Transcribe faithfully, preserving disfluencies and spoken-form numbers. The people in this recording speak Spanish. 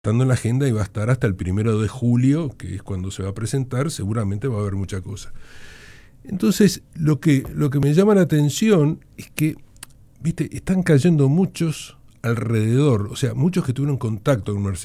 estando en la agenda y va a estar hasta el primero de julio, que es cuando se va a presentar, seguramente va a haber mucha cosa. Entonces, lo que, lo que me llama la atención es que, viste, están cayendo muchos alrededor, o sea, muchos que tuvieron contacto con Mercedes